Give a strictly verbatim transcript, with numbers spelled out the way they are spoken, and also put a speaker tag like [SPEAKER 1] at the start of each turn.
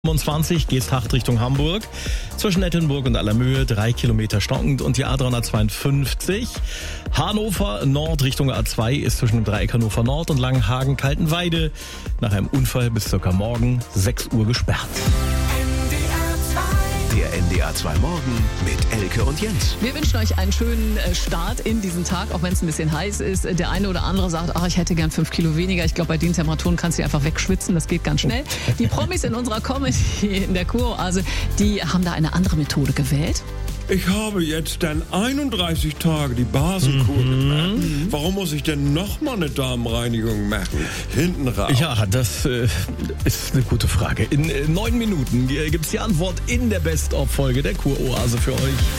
[SPEAKER 1] fünfundzwanzig geht's Hacht Richtung Hamburg. Zwischen Nettenburg und Allermöhe drei Kilometer stockend und die A dreihundertzweiundfünfzig. Hannover Nord Richtung A zwei ist zwischen dem Dreieck Hannover Nord und Langenhagen-Kaltenweide nach einem Unfall bis circa morgen sechs Uhr gesperrt.
[SPEAKER 2] Der N D R zwei Morgen mit Elke und Jens.
[SPEAKER 3] Wir wünschen euch einen schönen Start in diesen Tag, auch wenn es ein bisschen heiß ist. Der eine oder andere sagt, ach, ich hätte gern fünf Kilo weniger. Ich glaube, bei den Temperaturen kannst du einfach wegschwitzen. Das geht ganz schnell. Die Promis in unserer Comedy in der Kuroase, die haben da eine andere Methode gewählt.
[SPEAKER 4] Ich habe jetzt dann einunddreißig Tage die Basenkur
[SPEAKER 1] Mhm.
[SPEAKER 4] gemacht. Warum muss ich denn nochmal eine Darmreinigung machen? Hinten raus.
[SPEAKER 1] Ja, das äh, ist eine gute Frage. In äh, neun Minuten äh, gibt's die Antwort in der Best-of-Folge der Kuroase für euch.